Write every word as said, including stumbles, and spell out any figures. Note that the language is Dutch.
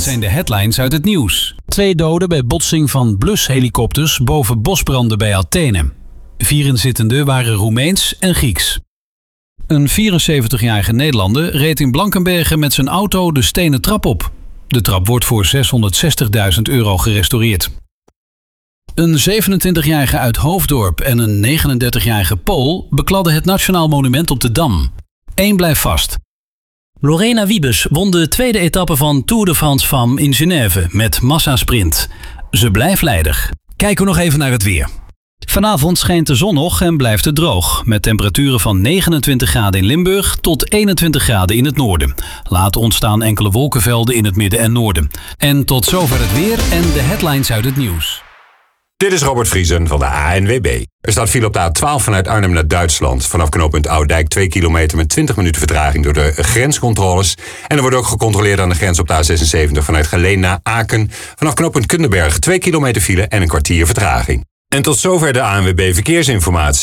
zijn de headlines uit het nieuws. Twee doden bij botsing van blushelikopters boven bosbranden bij Athene. Vier inzittenden waren Roemeens en Grieks. Een vierenzeventigjarige Nederlander reed in Blankenbergen met zijn auto de stenen trap op. De trap wordt voor zeshonderdzestigduizend euro gerestaureerd. Een zevenentwintigjarige uit Hoofddorp en een negenendertigjarige Pool bekladden het Nationaal Monument op de Dam. Eén blijft vast. Lorena Wiebes won de tweede etappe van Tour de France Femmes in Genève met massasprint. Ze blijft leider. Kijken we nog even naar het weer. Vanavond schijnt de zon nog en blijft het droog, met temperaturen van negenentwintig graden in Limburg tot eenentwintig graden in het noorden. Later ontstaan enkele wolkenvelden in het midden en noorden. En tot zover het weer en de headlines uit het nieuws. Dit is Robert Vriesen van de A N W B. Er staat file op de A twaalf vanuit Arnhem naar Duitsland. Vanaf knooppunt Oudijk twee kilometer met twintig minuten vertraging door de grenscontroles. En er wordt ook gecontroleerd aan de grens op de A zesenzeventig vanuit Geleen naar Aken. Vanaf knooppunt Kundenberg twee kilometer file en een kwartier vertraging. En tot zover de A N W B Verkeersinformatie.